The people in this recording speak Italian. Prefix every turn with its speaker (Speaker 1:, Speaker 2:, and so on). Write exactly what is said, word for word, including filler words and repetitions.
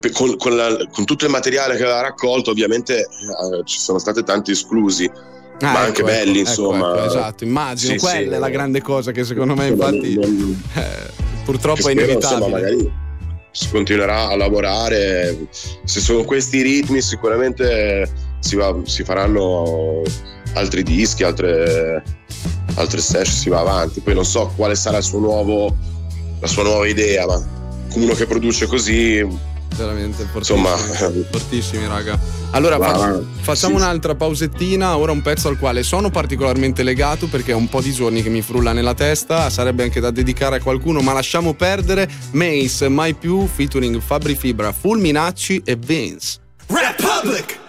Speaker 1: con, con, la, con tutto il materiale che aveva raccolto, ovviamente eh, ci sono state tanti esclusi.
Speaker 2: Ah,
Speaker 1: ma
Speaker 2: ecco,
Speaker 1: anche belli,
Speaker 2: ecco,
Speaker 1: insomma.
Speaker 2: ecco, esatto, immagino,
Speaker 1: Sì,
Speaker 2: quella
Speaker 1: sì.
Speaker 2: è la grande cosa che secondo me infatti
Speaker 1: Non, non,
Speaker 2: eh, purtroppo è
Speaker 1: spero,
Speaker 2: inevitabile.
Speaker 1: insomma, magari si continuerà a lavorare. Se sono questi ritmi, sicuramente si, va, si faranno altri dischi, altre, altre session, si va avanti. Poi non so quale sarà il suo nuovo, la sua nuova idea, ma uno che produce così,
Speaker 2: veramente fortissimi,
Speaker 1: insomma,
Speaker 2: fortissimi raga. Allora
Speaker 1: va,
Speaker 2: fa-
Speaker 1: va.
Speaker 2: facciamo
Speaker 1: Sì.
Speaker 2: un'altra pausettina. Ora un pezzo al quale sono particolarmente legato perché è un po' di giorni che mi frulla nella testa, sarebbe anche da dedicare a qualcuno, ma lasciamo perdere. Mace, Mai Più featuring Fabri Fibra, Fulminacci e Vince.
Speaker 3: Republic!